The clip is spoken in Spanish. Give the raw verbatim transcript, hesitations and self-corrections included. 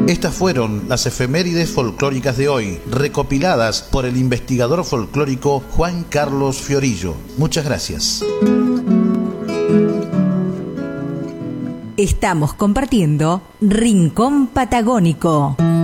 Estas fueron las efemérides folclóricas de hoy, recopiladas por el investigador folclórico Juan Carlos Fiorillo. Muchas gracias. Estamos compartiendo Rincón Patagónico.